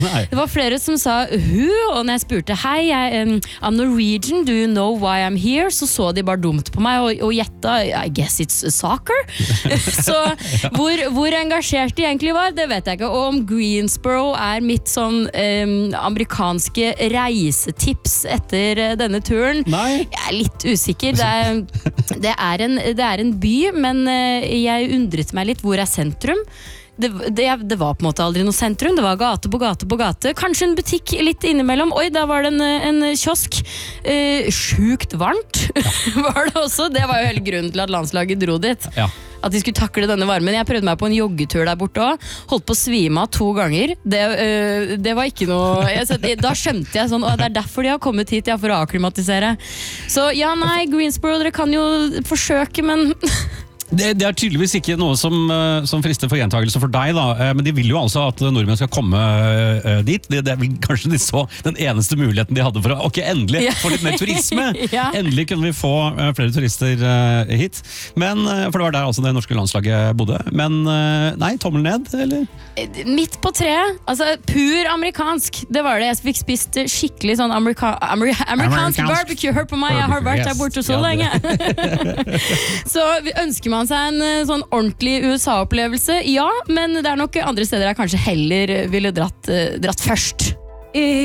Nei. Det var flere som sa who, og når jeg spurte hei, I'm Norwegian, do you know why I'm here? Så de bare dumt på meg og gjetta, I guess it's soccer. Så hvor engasjert de egentlig var, det vet jeg ikke. Og om Greensboro mitt sånn amerikanske reisetips etter denne turen, Nei. jeg litt usikker. Det er en by, men jeg undret meg litt, hvor sentrum? Det var på en måte aldri noe sentrum. Det var gate på gate på gate. Kanskje en butikk litt innimellom. Oi, der var det en kiosk. Sjukt varmt var det også. Det var jo hele grunnen til at landslaget dro dit. Ja. At de skulle takle denne varmen. Jeg prøvde meg på en joggetur der borte også. Holdt på å svime av 2 ganger. Det var ikke noe da skjønte jeg sånn, det derfor de har kommet hit, for å akklimatisere. Så ja, nei, Greensboro, dere kan jo forsøke, men Det tydeligvis ikke noe som frister for gjentagelse for deg, da. Men de vil jo altså at nordmenn skal komme dit. Det vel kanskje de så den eneste muligheten de hadde for å endelig få litt mer turisme. Ja. Endelig kunne vi få flere turister hit. Men, for det var der altså det norske landslaget bodde. Men nei, tommel ned, eller? Midt på treet, altså pur amerikansk. Det var det, jeg fikk spist skikkelig sånn amerikansk barbecue. Hør på meg, jeg har vært der borte så lenge. Så ønsker man seg en sånn ordentlig USA-opplevelse, ja, men det nok andre steder jeg kanskje heller ville dratt først.